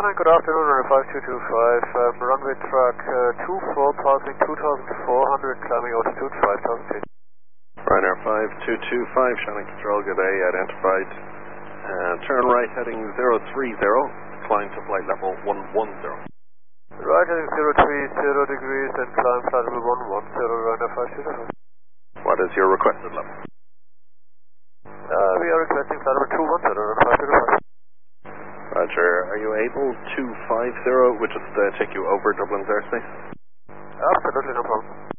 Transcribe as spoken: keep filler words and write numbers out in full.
Skyline, good afternoon, runway five two two five, um, runway track uh, two four, passing two thousand four hundred, climbing altitude five thousand feet. Ryanair five two two five, Shannon Control, good day, identified. Uh, turn right heading zero three zero, climb to flight level one one zero. Right heading zero three zero degrees and climb flight level one one zero, Ryanair five two two five. What is your requested level? Uh, we are requesting flight level two one zero, Ryanair five two two five. Roger, are you able two five zero, would just uh, take you over Dublin's airspace? Absolutely, no problem.